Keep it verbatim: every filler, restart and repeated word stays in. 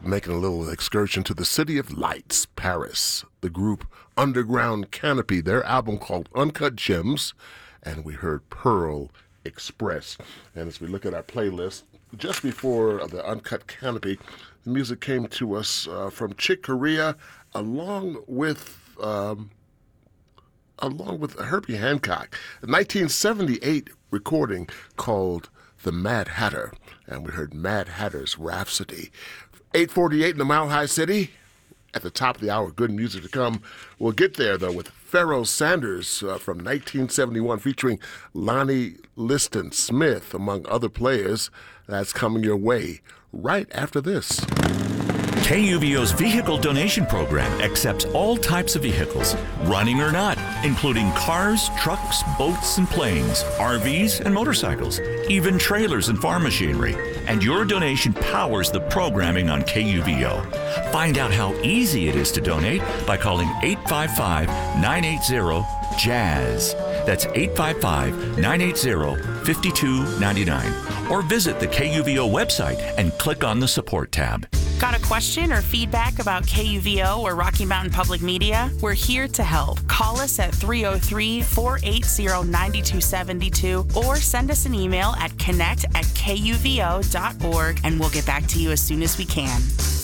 making a little excursion to the City of Lights, Paris. The group Underground Canopy, their album called Uncut Gems, and we heard Pearl Express. And as we look at our playlist, just before the Uncut Canopy, the music came to us uh, from Chick Corea, along with um, along with Herbie Hancock, a nineteen seventy-eight recording called The Mad Hatter, and we heard Mad Hatter's Rhapsody. eight forty-eight in the Mile High City. At the top of the hour, good music to come. We'll get there, though, with Pharoah Sanders uh, from nineteen seventy-one, featuring Lonnie Liston Smith, among other players. That's coming your way right after this. K U V O's vehicle donation program accepts all types of vehicles, running or not, including cars, trucks, boats, and planes, R Vs, and motorcycles, even trailers and farm machinery. And your donation powers the programming on K U V O. Find out how easy it is to donate by calling eight five five, nine eight zero, JAZZ. That's eight five five, nine eight zero, five two nine nine. Or visit the K U V O website and click on the support tab. Got a question or feedback about K U V O or Rocky Mountain Public Media? We're here to help. Call us at three oh three, four eight zero, nine two seven two or send us an email at connect at K U V O dot org and we'll get back to you as soon as we can.